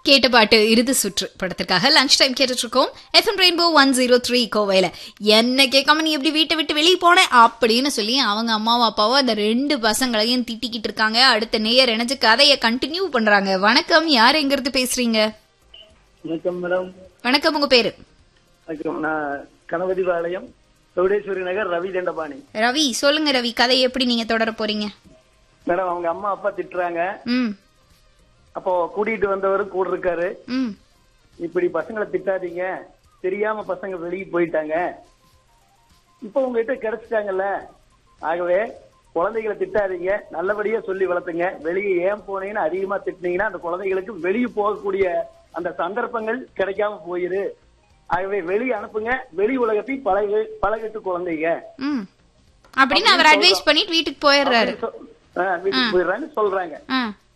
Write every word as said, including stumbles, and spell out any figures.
கேட்ட பாட்டு இறுதி சுற்று படத்திற்காக லஞ்ச் டைம் கேட்டுட்டு இருக்கோம். FM rainbow one zero three கோவையில. என்ன கேட்காம நீ எப்படி வீட்டை விட்டு வெளியே போன அப்படின்னு சொல்லி அவங்க அம்மாவும் அப்பாவும் அந்த ரெண்டு பசங்களையும் திட்டிக்கிட்டு இருக்காங்க. அடுத்த நேயர் இணைஞ்சு கதையை கண்டினியூ பண்றாங்க. வணக்கம், யார் எங்க இருந்து பேசுறீங்க? வணக்கம் மேடம். வணக்கம், உங்க பேரு? நான் கணபதி பாளையம் சௌடேஸ்வரி நகர் ரவி தண்டபாணி. ரவி, சொல்லுங்க ரவி, கதையை எப்படி நீங்க தொடர போறீங்க? மேடம், அவங்க அம்மா அப்பா திட்டுறாங்க. ம் அப்போ கூட்டிட்டு வந்தவரு கூட இருக்காரு. ம் இப்படி பசங்களை திட்டாதீங்க, தெரியாம பசங்க வெளியே போயிட்டாங்க, இப்ப உங்ககிட்ட கிடைச்சிட்டாங்கல்ல, ஆகவே குழந்தைகளை திட்டாதீங்க, நல்லபடியா சொல்லி வளர்த்துங்க. வெளியே ஏன் போனீங்கன்னு அதிகமா திட்டினீங்கன்னா அந்த குழந்தைகளுக்கு வெளியே போகக்கூடிய அந்த சந்தர்ப்பங்கள் கிடைக்காம போயிரு. ஆகவே வெளியே அனுப்புங்க, வெளி உலகத்தையும் பழகு பழகிட்டு குழந்தைங்க அப்படின்னு அவர் அட்வைஸ் பண்ணிட்டு வீட்டுக்கு போயிடுறாரு. வீட்டுக்கு போயிடுறான்னு சொல்றாங்க.